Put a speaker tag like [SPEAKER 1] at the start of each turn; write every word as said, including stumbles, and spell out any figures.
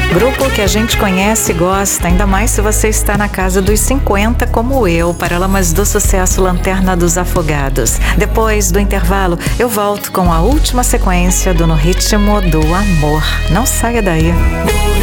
[SPEAKER 1] Grupo que a gente conhece e gosta, ainda mais se você está na casa dos cinquenta como eu, Paralamas do Sucesso, Lanterna dos Afogados. Depois do intervalo, eu volto com a última sequência do No Ritmo do Amor. Não saia daí.